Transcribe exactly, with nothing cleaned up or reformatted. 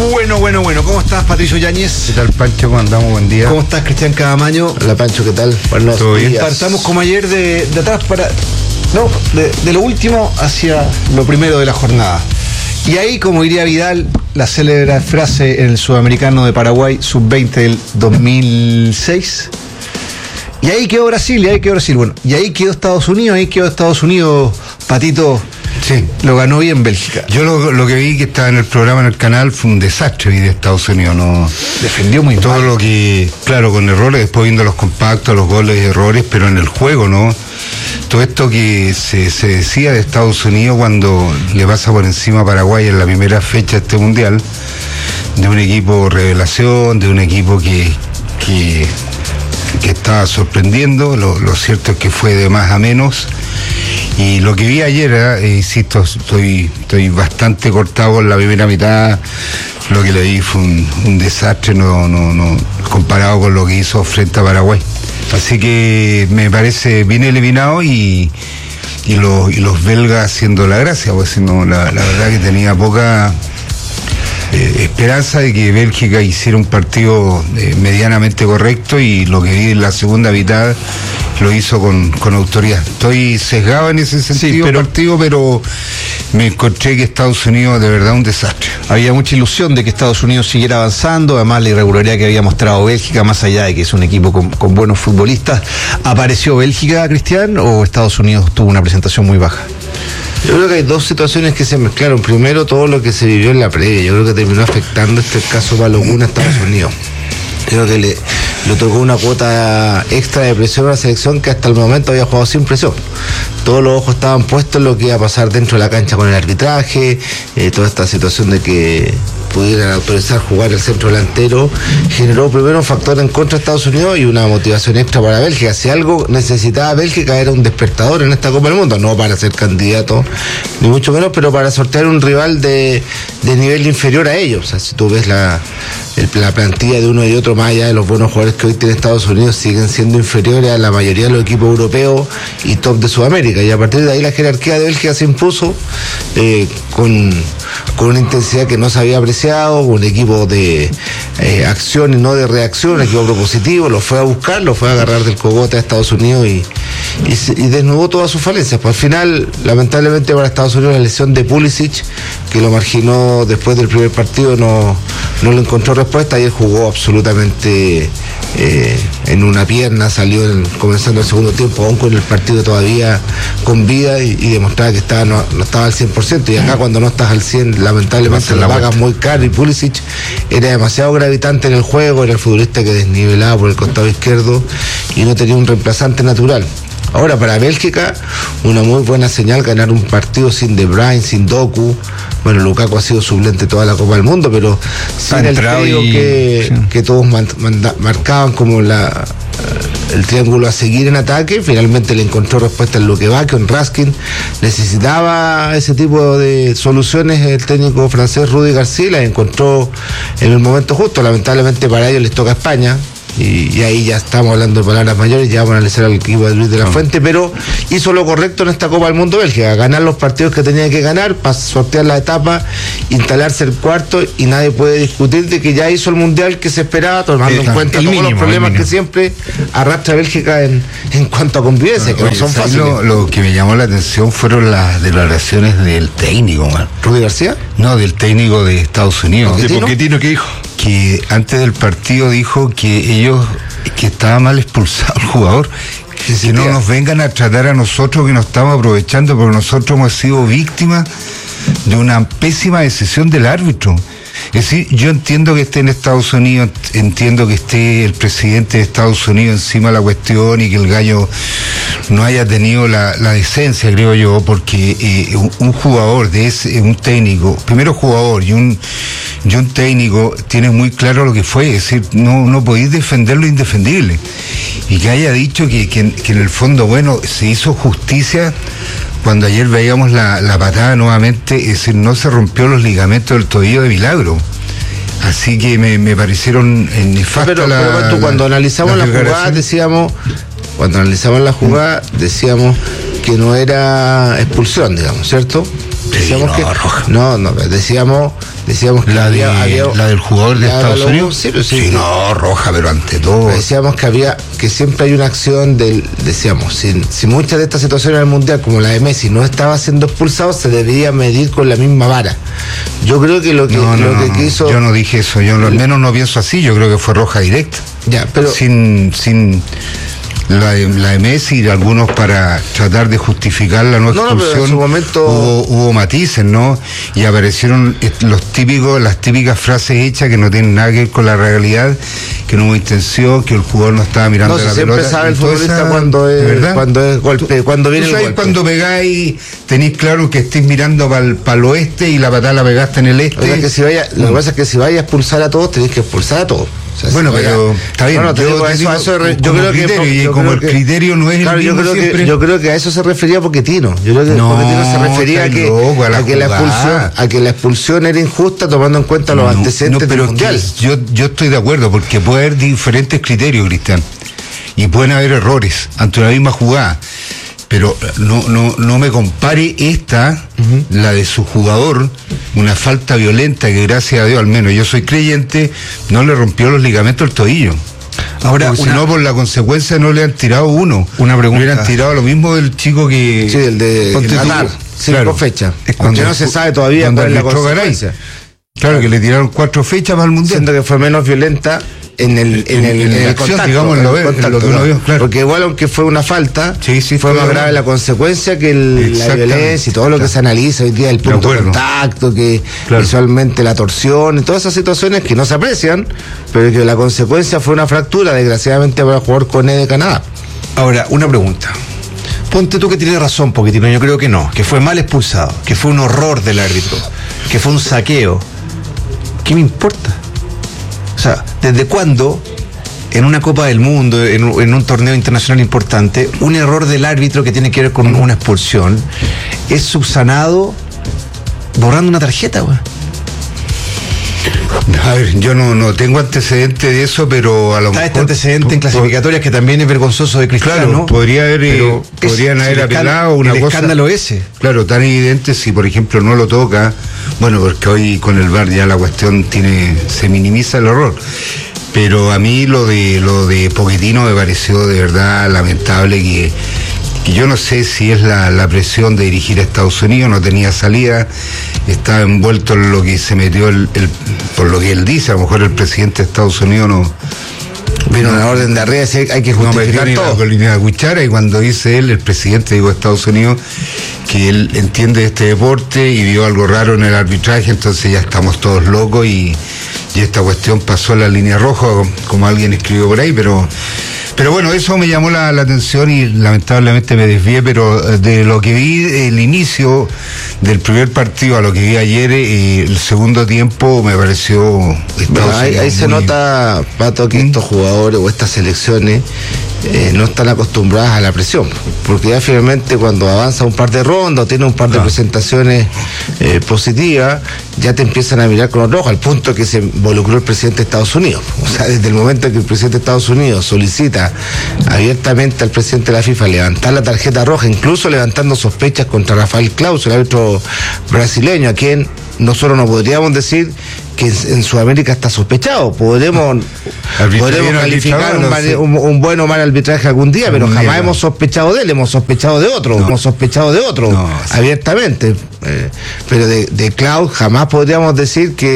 Bueno, bueno, bueno. ¿Cómo estás, Patricio Yáñez? ¿Qué tal, Pancho? ¿Cómo andamos? Buen día. ¿Cómo estás, Cristian Cadamaño? Hola, Pancho, ¿qué tal? Buenos días. Partamos como ayer de, de atrás para... No, de, de lo último hacia lo primero de la jornada. Y ahí, como diría Vidal, la célebre frase en el Sudamericano de Paraguay, sub veinte del dos mil seis. Y ahí quedó Brasil, y ahí quedó Brasil. Bueno, y ahí quedó Estados Unidos, ahí quedó Estados Unidos, Patito. Sí. Lo ganó bien Bélgica. Yo lo, lo que vi que estaba en el programa en el canal fue un desastre, vi de Estados Unidos, ¿no? Defendió muy Todo mal. lo que, claro, con errores, después viendo los compactos, los goles y errores, pero en el juego, ¿no? Todo esto que se, se decía de Estados Unidos cuando le pasa por encima a Paraguay en la primera fecha de este mundial, de un equipo revelación, de un equipo que, que, que estaba sorprendiendo, lo, lo cierto es que fue de más a menos. Y lo que vi ayer, eh, insisto, estoy, estoy bastante cortado en la primera mitad. Lo que le vi fue un, un desastre, no, no, no, comparado con lo que hizo frente a Paraguay. Así que me parece bien eliminado y, y, los, y los belgas haciendo la gracia, pues no, la, la verdad que tenía poca eh, esperanza de que Bélgica hiciera un partido eh, medianamente correcto, y lo que vi en la segunda mitad lo hizo con, con autoridad. Estoy sesgado en ese sentido, sí, pero, partido, pero me encontré que Estados Unidos de verdad un desastre. Había mucha ilusión de que Estados Unidos siguiera avanzando, además la irregularidad que había mostrado Bélgica, más allá de que es un equipo con, con buenos futbolistas. ¿Apareció Bélgica, Cristian, o Estados Unidos tuvo una presentación muy baja? Yo creo que hay dos situaciones que se mezclaron. Primero, todo lo que se vivió en la previa. Yo creo que terminó afectando este caso Balogun a Estados Unidos. Creo que le, le tocó una cuota extra de presión a la selección que hasta el momento había jugado sin presión. Todos los ojos estaban puestos en lo que iba a pasar dentro de la cancha con el arbitraje, eh, toda esta situación de que pudieran autorizar jugar el centro delantero, generó primero un factor en contra de Estados Unidos y una motivación extra para Bélgica. Si algo necesitaba Bélgica era un despertador en esta Copa del Mundo, no para ser candidato, ni mucho menos, pero para sortear un rival de, de nivel inferior a ellos. O sea, si tú ves la, el, la plantilla de uno y otro, más allá de los buenos jugadores que hoy tiene Estados Unidos, siguen siendo inferiores a la mayoría de los equipos europeos y top de Sudamérica. Y a partir de ahí la jerarquía de Bélgica se impuso eh, con, con una intensidad que no se había apreciado, un equipo de eh, acción y no de reacción, un equipo propositivo, lo fue a buscar, lo fue a agarrar del cogote a Estados Unidos y, y, y desnudó todas sus falencias. Pues al final, lamentablemente para Estados Unidos, la lesión de Pulisic, que lo marginó después del primer partido, no, no le encontró respuesta. Ayer jugó absolutamente eh, en una pierna, salió en, comenzando el segundo tiempo, aún con el partido todavía con vida, y, y demostraba que estaba, no, no estaba al cien por ciento. Y acá cuando no estás al cien, lamentablemente la pagas muy caro. Y Pulisic era demasiado gravitante en el juego, era el futbolista que desnivelaba por el costado izquierdo y no tenía un reemplazante natural. Ahora, para Bélgica, una muy buena señal ganar un partido sin De Bruyne, sin Doku. Bueno, Lukaku ha sido suplente toda la Copa del Mundo, pero sin el trío y... que, sí. que todos man, manda, marcaban como la, el triángulo a seguir en ataque. Finalmente le encontró respuesta en lo que va, que en Raskin necesitaba ese tipo de soluciones. El técnico francés Rudy García las encontró en el momento justo. Lamentablemente para ellos les toca a España. Y, y ahí ya estamos hablando de palabras mayores, ya vamos a analizar al equipo de Luis de la Fuente, pero hizo lo correcto en esta Copa del Mundo Bélgica, ganar los partidos que tenía que ganar para sortear la etapa, instalarse el cuarto, y nadie puede discutir de que ya hizo el Mundial que se esperaba, tomando eh, en cuenta todos mínimo, los problemas que siempre arrastra Bélgica en, en cuanto a convivencia, que Oye, no son fáciles. Lo, lo que me llamó la atención fueron las declaraciones del técnico, man. ¿Rudy García? No, del técnico de Estados Unidos. ¿De Pochettino qué dijo? Que antes del partido dijo que ellos, que estaba mal expulsado el jugador, que, que no nos vengan a tratar a nosotros que nos estamos aprovechando, porque nosotros hemos sido víctimas de una pésima decisión del árbitro. Es decir, yo entiendo que esté en Estados Unidos, entiendo que esté el presidente de Estados Unidos encima de la cuestión y que el gallo no haya tenido la, la decencia, creo yo, porque eh, un, un jugador de ese, un técnico, primero jugador y un, y un técnico tiene muy claro lo que fue, es decir, no, no podéis defender lo indefendible. Y que haya dicho que, que, que en el fondo, bueno, se hizo justicia cuando ayer veíamos la, la patada nuevamente, es decir, no se rompió los ligamentos del tobillo de milagro. Así que me, me parecieron nefastas. Pero, la, pero tú, cuando la, analizamos la, la jugada decíamos, cuando analizamos la jugada decíamos que no era expulsión, digamos, ¿cierto? Sí, decíamos no, que roja. no, no, decíamos, decíamos que La, de, había, había, la del jugador de la Estados Balogun, Unidos. sí, pero sí, sí, sí. no, roja, pero ante todo. Decíamos que había, que siempre hay una acción del, decíamos, si, si muchas de estas situaciones del mundial, como la de Messi, no estaba siendo expulsado, se debería medir con la misma vara. Yo creo que lo que, No, no, lo que no, quiso. yo no dije eso, yo al menos no pienso así, yo creo que fue roja directa. Ya, pero. Sin, sin la de, la de Messi y algunos para tratar de justificar la no No, no, pero en expulsión, su momento- hubo, hubo matices, ¿no? Y aparecieron los típicos, las típicas frases hechas que no tienen nada que ver con la realidad, que no hubo intención, que el jugador no estaba mirando No, si la siempre pelota. sabe el y toda futbolista esa- cuando es, ¿verdad? cuando es golpe, cuando viene Tú el sabes golpe. cuando pegáis, tenéis claro que estés mirando para el oeste y la patada la pegaste en el este. O sea, que si vaya, lo que pasa es que si vaya a expulsar a todos, tenéis que expulsar a todos. O sea, Bueno, si vaya- pero está bien. No, no, te yo digo, te eso- digo eso re- yo como creo que criterio, y yo como creo el que- criterio no es Claro, el yo mismo creo, que, siempre. yo creo que a eso se refería Pochettino. Yo creo que No, Pochettino se refería a está que, loco, a la a, que la jugada. expulsión, a que la expulsión era injusta tomando en cuenta los No, antecedentes no, pero del mundial. que yo, yo estoy de acuerdo, porque puede haber diferentes criterios, Cristian, y pueden haber errores ante la misma jugada. Pero no, no, no me compare esta, uh-huh. la de su jugador, una falta violenta que gracias a Dios, al menos yo soy creyente, no le rompió los ligamentos del tobillo. Ahora, Porque una, si no, por la consecuencia no le han tirado uno. Una pregunta. Le han tirado lo mismo del chico que... Sí, el de Qatar, cinco claro. fechas. Es cuando no se sabe todavía cuál es la consecuencia. Garay. Claro, que le tiraron cuatro fechas para el mundial. Siendo que fue menos violenta en el, en el, en el, el contacto, digamos, en lo el ve, contacto, lo que uno ¿no? vio, claro. Porque igual aunque fue una falta, sí, sí, fue, fue más grave la consecuencia que el, la violencia y todo lo que se analiza hoy día, el punto de contacto, que claro. visualmente la torsión y todas esas situaciones que no se aprecian, pero que la consecuencia fue una fractura, desgraciadamente, para jugar con E de Canadá. Ahora, una pregunta. Ponte tú que tienes razón, Pochettino, yo creo que no, que fue mal expulsado, que fue un horror del árbitro, que fue un saqueo. ¿Qué me importa? O sea, ¿desde cuándo en una Copa del Mundo, en, en un torneo internacional importante, un error del árbitro que tiene que ver con una expulsión es subsanado borrando una tarjeta, güey? A ver, yo no, no tengo antecedente de eso, pero a lo Está mejor... este antecedente en clasificatorias que también es vergonzoso de Cristiano. Claro, podría haber, pero podrían es, haber el apelado una el cosa... escándalo ese. Claro, tan evidente si, por ejemplo, no lo toca, bueno, porque hoy con el V A R ya la cuestión tiene, se minimiza el horror. Pero a mí lo de lo de Pochettino me pareció de verdad lamentable, que, que yo no sé si es la, la presión de dirigir a Estados Unidos, no tenía salida, estaba envuelto en lo que se metió, el, el, por lo que él dice, a lo mejor el presidente de Estados Unidos no... Vino una orden de arriba, hay que justificar no todo. Ni la cuchara, y cuando dice él, el presidente digo, de Estados Unidos, que él entiende este deporte y vio algo raro en el arbitraje, entonces ya estamos todos locos y, y esta cuestión pasó a la línea roja, como alguien escribió por ahí, pero... Pero bueno, eso me llamó la, la atención y lamentablemente me desvié, pero de lo que vi el inicio del primer partido a lo que vi ayer, eh, el segundo tiempo me pareció... Bueno, ahí, ahí se nota, Pato, que ¿Mm? estos jugadores o estas selecciones eh, no están acostumbradas a la presión, porque ya finalmente cuando avanza un par de rondas, tiene un par de ah. presentaciones eh, positivas, ya te empiezan a mirar con los ojos, al punto que se involucró el presidente de Estados Unidos. O sea, desde el momento que el presidente de Estados Unidos solicita abiertamente al presidente de la FIFA levantar la tarjeta roja, incluso levantando sospechas contra Rafael Claus, el árbitro brasileño, a quien nosotros no podríamos decir que en Sudamérica está sospechado. Podremos, podremos calificar un, mal, un, un buen o mal arbitraje algún día, pero jamás día, hemos sospechado de él, hemos sospechado de otro, no. hemos sospechado de otro, no, abiertamente. Eh, pero de, de Claus jamás podríamos decir que